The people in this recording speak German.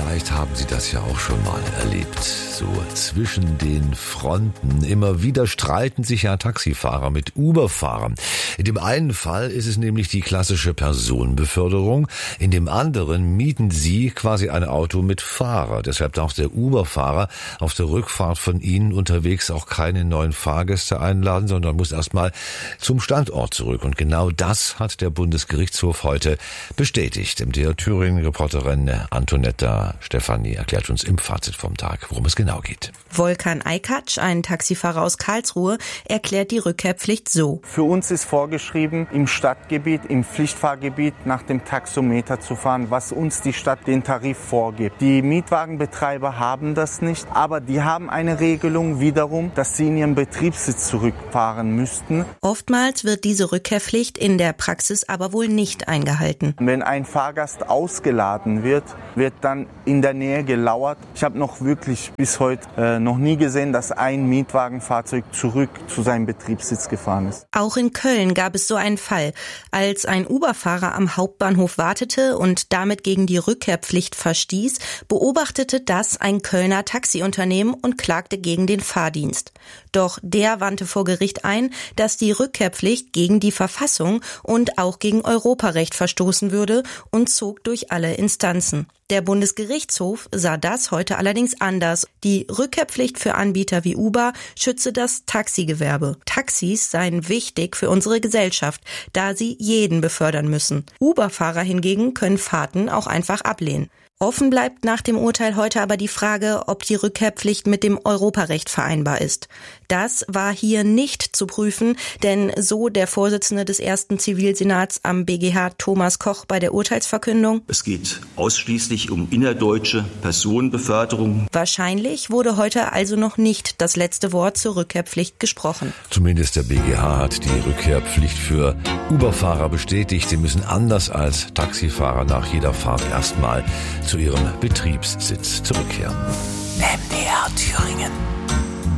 Vielleicht haben Sie das ja auch schon mal erlebt. So zwischen den Fronten. Immer wieder streiten sich ja Taxifahrer mit Uber-Fahrern. In dem einen Fall ist es nämlich die klassische Personenbeförderung. In dem anderen mieten sie quasi ein Auto mit Fahrer. Deshalb darf der Uber-Fahrer auf der Rückfahrt von Ihnen unterwegs auch keine neuen Fahrgäste einladen, sondern muss erstmal zum Standort zurück. Und genau das hat der Bundesgerichtshof heute bestätigt. MDR Thüringen-Reporterin Antonetta Stefani erklärt uns im Fazit vom Tag, worum es genau geht. Volkan Aykaç, ein Taxifahrer aus Karlsruhe, erklärt die Rückkehrpflicht so. Für uns ist vorgeschrieben, im Stadtgebiet, im Pflichtfahrgebiet nach dem Taxometer zu fahren, was uns die Stadt den Tarif vorgibt. Die Mietwagenbetreiber haben das nicht, aber die haben eine Regelung wiederum, dass sie in ihren Betriebssitz zurückfahren müssten. Oftmals wird diese Rückkehrpflicht in der Praxis aber wohl nicht eingehalten. Wenn ein Fahrgast ausgeladen wird, wird dann in der Nähe gelauert. Ich habe noch wirklich bis heute noch nie gesehen, dass ein Mietwagenfahrzeug zurück zu seinem Betriebssitz gefahren ist. Auch in Köln gab es so einen Fall. Als ein Uber-Fahrer am Hauptbahnhof wartete und damit gegen die Rückkehrpflicht verstieß, beobachtete das ein Kölner Taxiunternehmen und klagte gegen den Fahrdienst. Doch der wandte vor Gericht ein, dass die Rückkehrpflicht gegen die Verfassung und auch gegen Europarecht verstoßen würde und zog durch alle Instanzen. Der Bundesgerichtshof sah das heute allerdings anders. Die Rückkehrpflicht für Anbieter wie Uber schütze das Taxigewerbe. Taxis seien wichtig für unsere Gesellschaft, da sie jeden befördern müssen. Uber-Fahrer hingegen können Fahrten auch einfach ablehnen. Offen bleibt nach dem Urteil heute aber die Frage, ob die Rückkehrpflicht mit dem Europarecht vereinbar ist. Das war hier nicht zu prüfen, denn so der Vorsitzende des ersten Zivilsenats am BGH Thomas Koch bei der Urteilsverkündung. Es geht ausschließlich um innerdeutsche Personenbeförderung. Wahrscheinlich wurde heute also noch nicht das letzte Wort zur Rückkehrpflicht gesprochen. Zumindest der BGH hat die Rückkehrpflicht für Uber-Fahrer bestätigt. Sie müssen anders als Taxifahrer nach jeder Fahrt erstmal zu ihrem Betriebssitz zurückkehren. MDR Thüringen.